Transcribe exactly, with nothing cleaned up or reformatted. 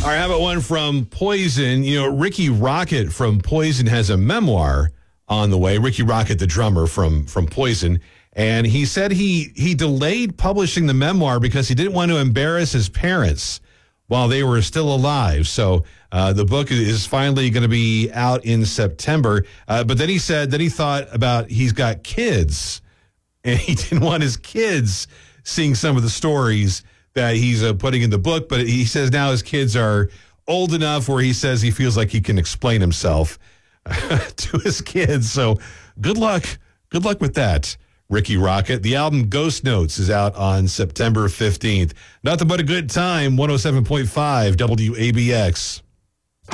All right, how about one from Poison? You know, Ricky Rocket from Poison has a memoir on the way. Ricky Rocket, the drummer from from Poison. And he said he he delayed publishing the memoir because he didn't want to embarrass his parents while they were still alive. So uh, the book is finally going to be out in September. Uh, but then he said, then he thought about he's got kids, and he didn't want his kids seeing some of the stories that he's uh, putting in the book. But he says now his kids are old enough where he says he feels like he can explain himself to his kids. So good luck. Good luck with that, Ricky Rocket. The album Ghost Notes is out on September fifteenth. Nothing but a good time. one oh seven point five W A B X.